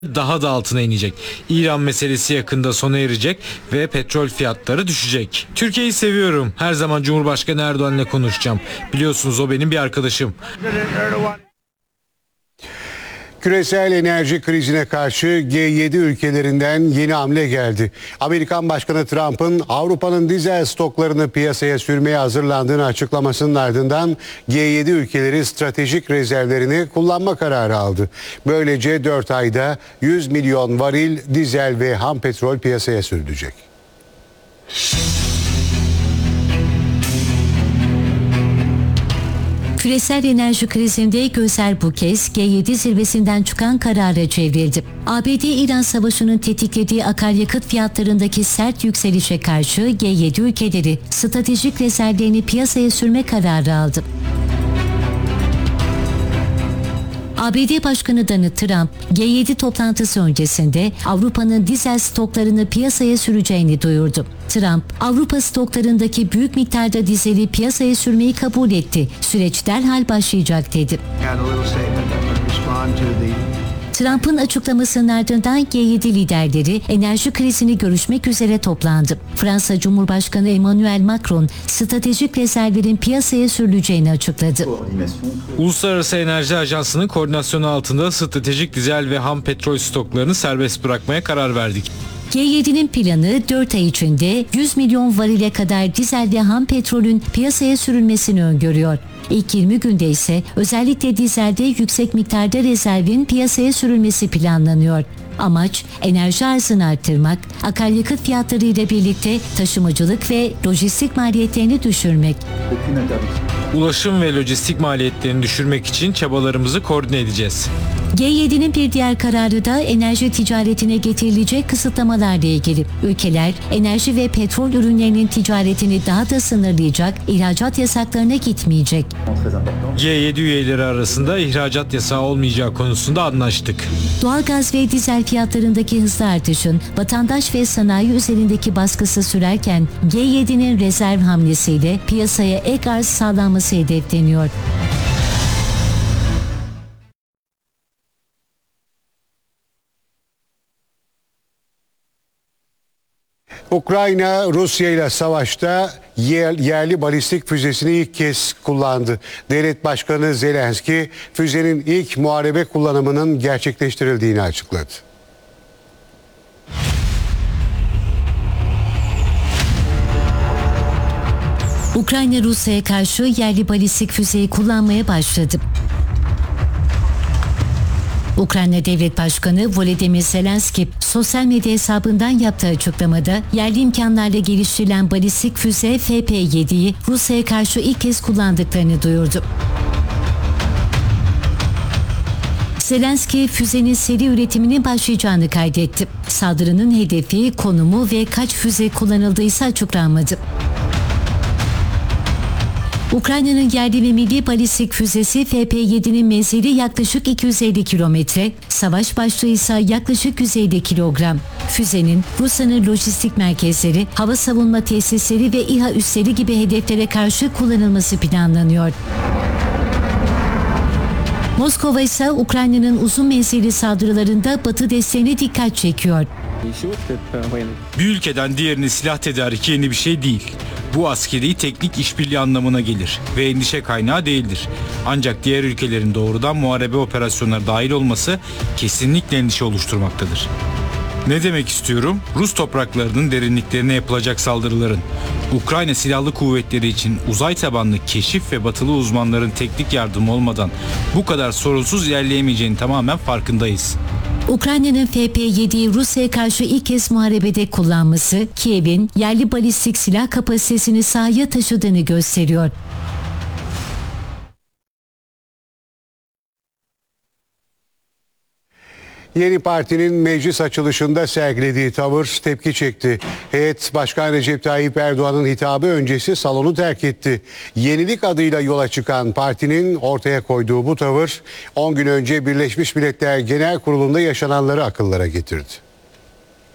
daha da altına inecek. İran meselesi yakında sona erecek ve petrol fiyatları düşecek. Türkiye'yi seviyorum. Her zaman Cumhurbaşkanı Erdoğan'la konuşacağım. Biliyorsunuz o benim bir arkadaşım. Küresel enerji krizine karşı G7 ülkelerinden yeni hamle geldi. Amerikan Başkanı Trump'ın Avrupa'nın dizel stoklarını piyasaya sürmeye hazırlandığını açıklamasının ardından G7 ülkeleri stratejik rezervlerini kullanma kararı aldı. Böylece 4 ayda 100 milyon varil dizel ve ham petrol piyasaya sürülecek. Küresel enerji krizinde gözler bu kez G7 zirvesinden çıkan karara çevrildi. ABD-İran savaşının tetiklediği akaryakıt fiyatlarındaki sert yükselişe karşı G7 ülkeleri stratejik rezervlerini piyasaya sürme kararı aldı. ABD Başkanı Donald Trump, G7 toplantısı öncesinde Avrupa'nın dizel stoklarını piyasaya süreceğini duyurdu. Trump, Avrupa stoklarındaki büyük miktarda dizeli piyasaya sürmeyi kabul etti. Süreç derhal başlayacak dedi. Trump'ın açıklamasının ardından G7 liderleri enerji krizini görüşmek üzere toplandı. Fransa Cumhurbaşkanı Emmanuel Macron stratejik rezervlerin piyasaya sürüleceğini açıkladı. Uluslararası Enerji Ajansı'nın koordinasyonu altında stratejik dizel ve ham petrol stoklarını serbest bırakmaya karar verdik. G7'nin planı 4 ay içinde 100 milyon varile kadar dizel ve ham petrolün piyasaya sürülmesini öngörüyor. İlk 20 günde ise özellikle dizelde yüksek miktarda rezervin piyasaya sürülmesi planlanıyor. Amaç enerji arzını arttırmak, akaryakıt fiyatları ile birlikte taşımacılık ve lojistik maliyetlerini düşürmek. Ulaşım ve lojistik maliyetlerini düşürmek için çabalarımızı koordine edeceğiz. G7'nin bir diğer kararı da enerji ticaretine getirilecek kısıtlamalarla ilgili. Ülkeler enerji ve petrol ürünlerinin ticaretini daha da sınırlayacak, ihracat yasaklarına gitmeyecek. G7 üyeleri arasında ihracat yasağı olmayacağı konusunda anlaştık. Doğalgaz ve dizel fiyatlarındaki hızlı artışın vatandaş ve sanayi üzerindeki baskısı sürerken G7'nin rezerv hamlesiyle piyasaya ek arz sağlanması hedefleniyor. Ukrayna Rusya ile savaşta yerli balistik füzesini ilk kez kullandı. Devlet Başkanı Zelenski füzenin ilk muharebe kullanımının gerçekleştirildiğini açıkladı. Ukrayna Rusya'ya karşı yerli balistik füzeyi kullanmaya başladı. Ukrayna Devlet Başkanı Volodymyr Zelenski sosyal medya hesabından yaptığı açıklamada yerli imkanlarla geliştirilen balistik füze FP-7'yi Rusya'ya karşı ilk kez kullandıklarını duyurdu. Zelenski füzenin seri üretiminin başlayacağını kaydetti. Saldırının hedefi, konumu ve kaç füze kullanıldıysa açıklanmadı. Ukrayna'nın yerli ve milli balistik füzesi FP-7'nin menzili yaklaşık 250 kilometre, savaş başlığı ise yaklaşık 150 kilogram. Füzenin Rusya'nın lojistik merkezleri, hava savunma tesisleri ve İHA üsleri gibi hedeflere karşı kullanılması planlanıyor. Moskova ise Ukrayna'nın uzun menzilli saldırılarında Batı desteğine dikkat çekiyor. Bir ülkeden diğerine silah tedariki yeni bir şey değil. Bu askeri teknik işbirliği anlamına gelir ve endişe kaynağı değildir. Ancak diğer ülkelerin doğrudan muharebe operasyonlara dahil olması kesinlikle endişe oluşturmaktadır. Ne demek istiyorum? Rus topraklarının derinliklerine yapılacak saldırıların Ukrayna Silahlı Kuvvetleri için uzay tabanlı keşif ve batılı uzmanların teknik yardımı olmadan bu kadar sorunsuz ilerleyemeyeceğinin tamamen farkındayız. Ukrayna'nın FP-7'yi Rusya'ya karşı ilk kez muharebede kullanması, Kiev'in yerli balistik silah kapasitesini sahaya taşıdığını gösteriyor. Yeni partinin meclis açılışında sergilediği tavır tepki çekti. Heyet Başkan Recep Tayyip Erdoğan'ın hitabı öncesi salonu terk etti. Yenilik adıyla yola çıkan partinin ortaya koyduğu bu tavır 10 gün önce Birleşmiş Milletler Genel Kurulu'nda yaşananları akıllara getirdi.